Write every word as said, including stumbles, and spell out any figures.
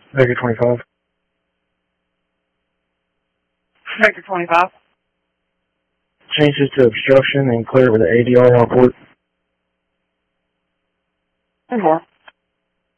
Vector twenty-five. Vector twenty-five. Change this to obstruction and clear it with an A D R on port. ten four.